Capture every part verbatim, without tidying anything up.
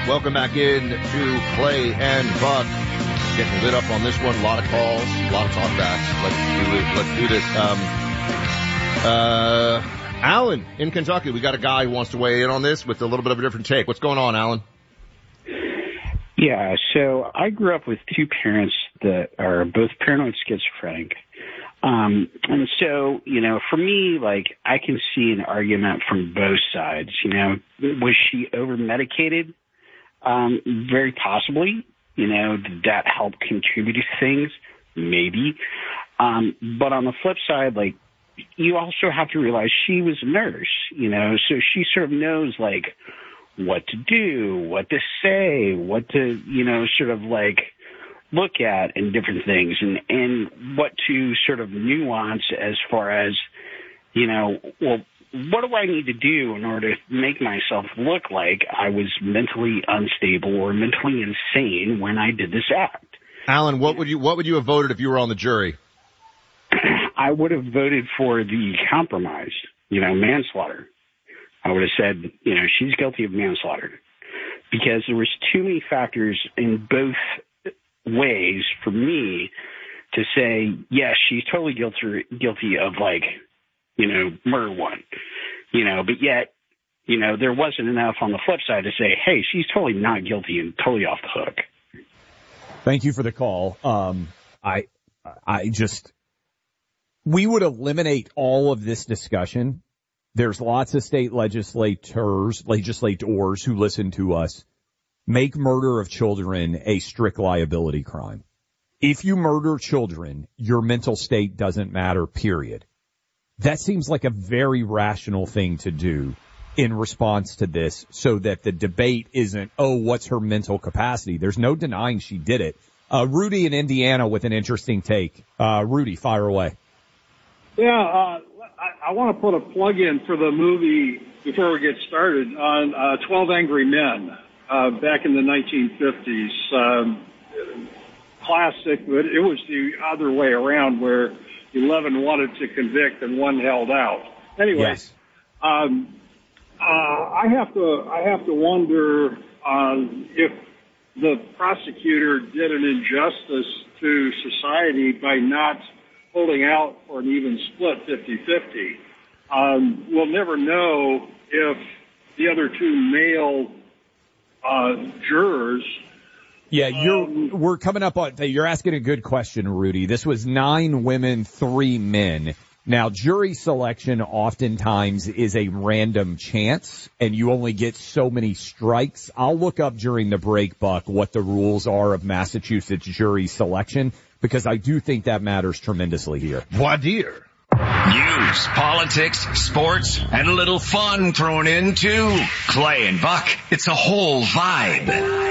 Welcome back in to Clay and Buck. Getting lit up on this one. A lot of calls, a lot of talkbacks. Let's do it. Let's do this. Um, uh, Alan in Kentucky. We got a guy who wants to weigh in on this with a little bit of a different take. What's going on, Alan? Yeah, so I grew up with two parents that are both paranoid schizophrenic. Um, and so, you know, for me, like, I can see an argument from both sides. You know, was she over-medicated? Um, very possibly. You know, did that help contribute to things? Maybe. Um, but on the flip side, like, you also have to realize she was a nurse, you know, so she sort of knows, like, what to do, what to say, what to, you know, sort of, like, look at in different things and, and what to sort of nuance as far as, you know, well, what do I need to do in order to make myself look like I was mentally unstable or mentally insane when I did this act? Alan, what would you what would you have voted if you were on the jury? I would have voted for the compromise, you know, manslaughter. I would have said, you know, she's guilty of manslaughter because there was too many factors in both ways for me to say, yes, she's totally guilty guilty of, like, you know, murder one, you know, but yet, you know, there wasn't enough on the flip side to say, hey, she's totally not guilty and totally off the hook. Thank you for the call. Um, I, I just, we would eliminate all of this discussion. There's lots of state legislators, legislators who listen to us. Make murder of children a strict liability crime. If you murder children, your mental state doesn't matter, period. That seems like a very rational thing to do in response to this so that the debate isn't, oh, what's her mental capacity? There's no denying she did it. Uh, Rudy in Indiana with an interesting take. Uh, Rudy, fire away. Yeah, uh, I, I want to put a plug in for the movie before we get started on uh, twelve Angry Men uh, back in the nineteen fifties. Um, classic, but it was the other way around where eleven wanted to convict and one held out. Anyway, yes. um, uh, I have to I have to wonder um, if the prosecutor did an injustice to society by not holding out for an even split fifty-fifty. Um, we'll never know if the other two male uh, jurors. Yeah, you're, we're coming up on, you're asking a good question, Rudy. This was nine women, three men. Now, jury selection oftentimes is a random chance, and you only get so many strikes. I'll look up during the break, Buck, what the rules are of Massachusetts jury selection, because I do think that matters tremendously here. Voir dire. News, politics, sports, and a little fun thrown into Clay and Buck. It's a whole vibe.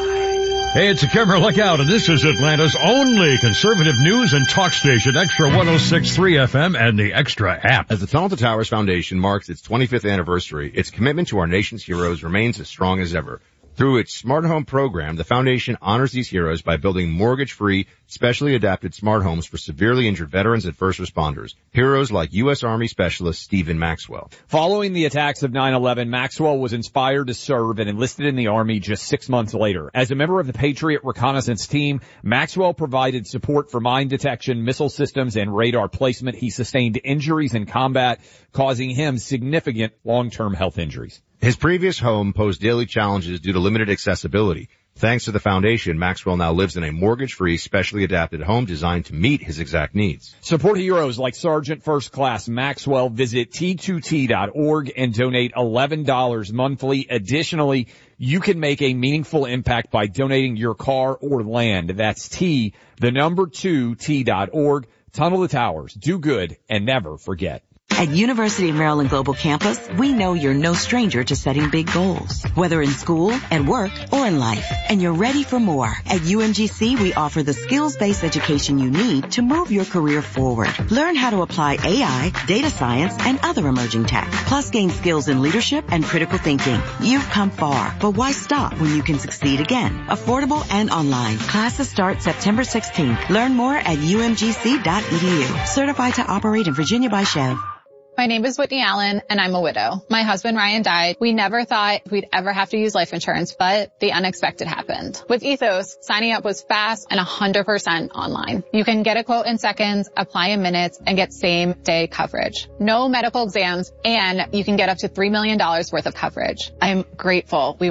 Hey, it's a camera look out, and this is Atlanta's only conservative news and talk station, Extra one oh six point three F M and the Extra app. As the Tunnel to Towers Foundation marks its twenty-fifth anniversary, its commitment to our nation's heroes remains as strong as ever. Through its Smart Home program, the foundation honors these heroes by building mortgage-free, specially adapted smart homes for severely injured veterans and first responders. Heroes like U S Army Specialist Stephen Maxwell. Following the attacks of nine eleven, Maxwell was inspired to serve and enlisted in the Army just six months later. As a member of the Patriot Reconnaissance Team, Maxwell provided support for mine detection, missile systems, and radar placement. He sustained injuries in combat, causing him significant long-term health injuries. His previous home posed daily challenges due to limited accessibility. Thanks to the foundation, Maxwell now lives in a mortgage-free, specially adapted home designed to meet his exact needs. Support heroes like Sergeant First Class Maxwell. Visit T two T dot org and donate eleven dollars monthly. Additionally, you can make a meaningful impact by donating your car or land. That's T, the number two, T dot org. Tunnel to Towers. Do good and never forget. At University of Maryland Global Campus, we know you're no stranger to setting big goals, whether in school, at work, or in life, and you're ready for more. At U M G C, we offer the skills-based education you need to move your career forward. Learn how to apply A I, data science, and other emerging tech, plus gain skills in leadership and critical thinking. You've come far, but why stop when you can succeed again? Affordable and online. Classes start September sixteenth. Learn more at U M G C dot E D U. Certified to operate in Virginia by Chev. My name is Whitney Allen, and I'm a widow. My husband, Ryan, died. We never thought we'd ever have to use life insurance, but the unexpected happened. With Ethos, signing up was fast and one hundred percent online. You can get a quote in seconds, apply in minutes, and get same-day coverage. No medical exams, and you can get up to three million dollars worth of coverage. I'm grateful we